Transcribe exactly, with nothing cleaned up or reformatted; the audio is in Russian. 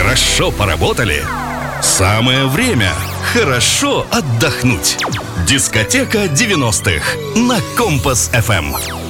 Хорошо поработали? Самое время хорошо отдохнуть. Дискотека девяностых на Компас эф эм.